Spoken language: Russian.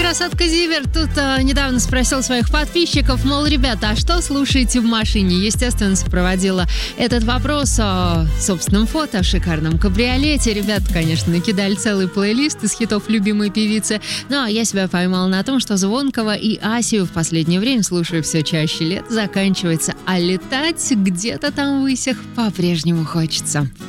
красотка Зиверт тут недавно спросил своих подписчиков, мол, ребята, а что слушаете в машине? Естественно, сопроводила этот вопрос собственным фото в шикарном кабриолете. Ребята, конечно, накидали целый плейлист из хитов любимой певицы. Ну, а я себя поймала на том, что Звонкого и Асию в последнее время слушаю все чаще. Лето заканчивается, а летать где-то там в высях по-прежнему хочется.